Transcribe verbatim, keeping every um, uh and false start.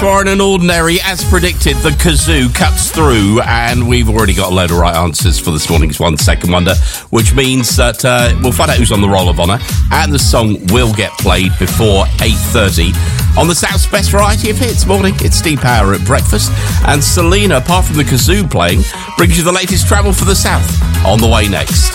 Reservoir and Ordinary, as predicted, the kazoo cuts through, and we've already got a load of right answers for this morning's One Second Wonder, which means that uh, we'll find out who's on the Roll of Honour, and the song will get played before eight thirty on the South's best variety of hits. Morning, it's Steve Power at breakfast, and Selena, apart from the kazoo playing, brings you the latest travel for the South on the way next.